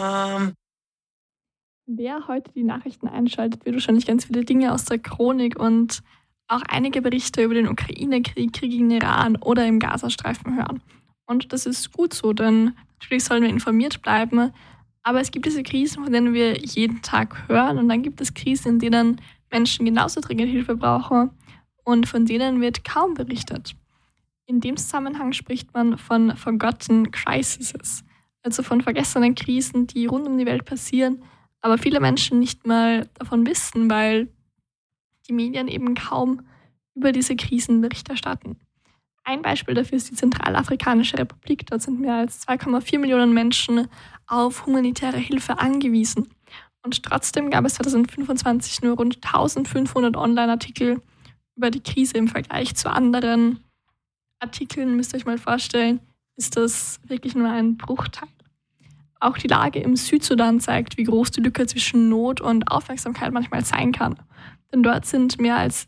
Wer heute die Nachrichten einschaltet, wird wahrscheinlich ganz viele Dinge aus der Chronik und auch einige Berichte über den Ukraine-Krieg, Krieg gegen den Iran oder im Gazastreifen hören. Und das ist gut so, denn natürlich sollen wir informiert bleiben. Aber es gibt diese Krisen, von denen wir jeden Tag hören. Und dann gibt es Krisen, in denen Menschen genauso dringend Hilfe brauchen und von denen wird kaum berichtet. In dem Zusammenhang spricht man von Forgotten Crises, also von vergessenen Krisen, die rund um die Welt passieren, aber viele Menschen nicht mal davon wissen, weil die Medien eben kaum über diese Krisen Bericht erstatten. Ein Beispiel dafür ist die Zentralafrikanische Republik. Dort sind mehr als 2,4 Millionen Menschen auf humanitäre Hilfe angewiesen. Und trotzdem gab es 2025 nur rund 1500 Online-Artikel über die Krise im Vergleich zu anderen Artikeln. Müsst ihr euch mal vorstellen, ist das wirklich nur ein Bruchteil. Auch die Lage im Südsudan zeigt, wie groß die Lücke zwischen Not und Aufmerksamkeit manchmal sein kann. Denn dort sind mehr als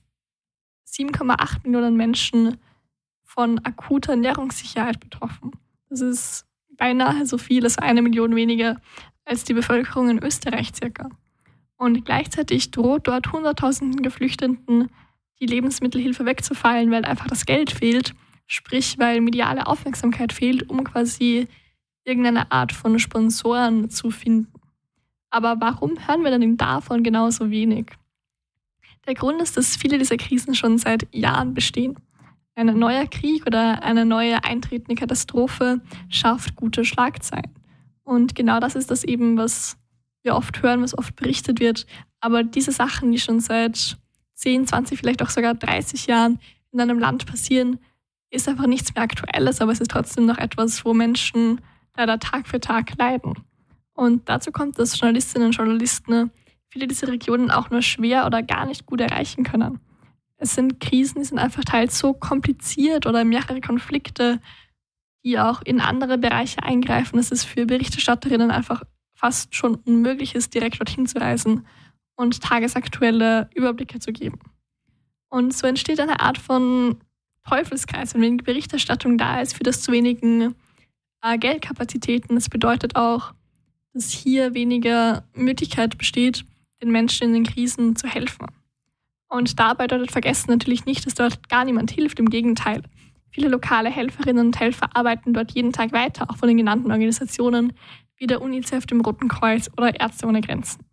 7,8 Millionen Menschen von akuter Ernährungssicherheit betroffen. Das ist beinahe so viel, also 1 Million weniger als die Bevölkerung in Österreich circa. Und gleichzeitig droht dort Hunderttausenden Geflüchteten die Lebensmittelhilfe wegzufallen, weil einfach das Geld fehlt, sprich weil mediale Aufmerksamkeit fehlt, um quasi irgendeine Art von Sponsoren zu finden. Aber warum hören wir denn davon genauso wenig? Der Grund ist, dass viele dieser Krisen schon seit Jahren bestehen. Ein neuer Krieg oder eine neue eintretende Katastrophe schafft gute Schlagzeilen. Und genau das ist das eben, was wir oft hören, was oft berichtet wird. Aber diese Sachen, die schon seit 10, 20, vielleicht auch sogar 30 Jahren in einem Land passieren, ist einfach nichts mehr Aktuelles, aber es ist trotzdem noch etwas, wo Menschen leider Tag für Tag leiden. Und dazu kommt, dass Journalistinnen und Journalisten viele dieser Regionen auch nur schwer oder gar nicht gut erreichen können. Es sind Krisen, die sind einfach teils so kompliziert oder mehrere Konflikte, die auch in andere Bereiche eingreifen, dass es für Berichterstatterinnen einfach fast schon unmöglich ist, direkt dorthin zu reisen und tagesaktuelle Überblicke zu geben. Und so entsteht eine Art von Teufelskreis, wenn wenig Berichterstattung da ist, für das zu wenigen Geldkapazitäten. Das bedeutet auch, dass hier weniger Möglichkeit besteht, den Menschen in den Krisen zu helfen. Und dabei bedeutet Vergessen natürlich nicht, dass dort gar niemand hilft. Im Gegenteil. Viele lokale Helferinnen und Helfer arbeiten dort jeden Tag weiter, auch von den genannten Organisationen wie der UNICEF, dem Roten Kreuz oder Ärzte ohne Grenzen.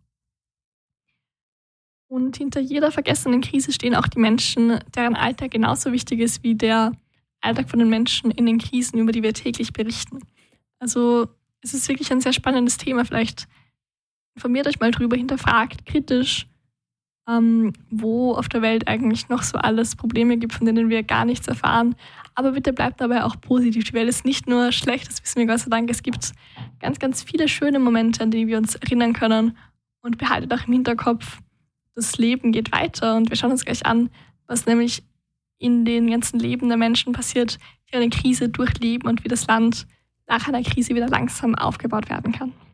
Und hinter jeder vergessenen Krise stehen auch die Menschen, deren Alltag genauso wichtig ist wie der Alltag von den Menschen in den Krisen, über die wir täglich berichten. Also es ist wirklich ein sehr spannendes Thema. Vielleicht informiert euch mal drüber, hinterfragt kritisch, wo auf der Welt eigentlich noch so alles Probleme gibt, von denen wir gar nichts erfahren. Aber bitte bleibt dabei auch positiv. Die Welt ist nicht nur schlecht, das wissen wir Gott sei Dank. Es gibt ganz, ganz viele schöne Momente, an die wir uns erinnern können. Und behaltet auch im Hinterkopf, das Leben geht weiter. Und wir schauen uns gleich an, was nämlich in den ganzen Leben der Menschen passiert, die eine Krise durchleben und wie das Land nach einer Krise wieder langsam aufgebaut werden kann.